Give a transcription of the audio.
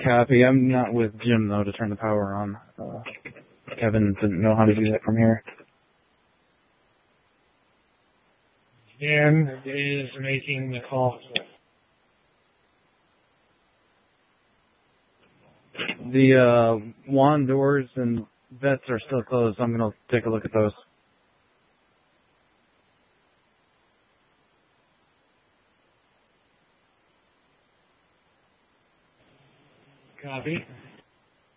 Copy. I'm not with Jim, though, to turn the power on. Kevin didn't know how to do that from here. Dan is making the call. The wand doors and vents are still closed. I'm going to take a look at those. Copy.